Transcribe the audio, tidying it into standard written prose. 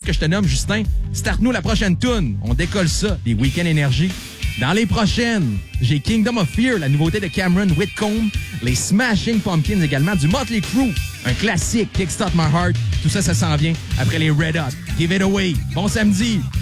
que je te nomme, Justin. Start-nous la prochaine tune. On décolle ça, des Week-end Énergie. Dans les prochaines, j'ai Kingdom of Fear, la nouveauté de Cameron Whitcomb, les Smashing Pumpkins également, du Motley Crue, un classique, Kickstart My Heart. Tout ça, ça s'en vient après les Red Hot. Give it away. Bon samedi.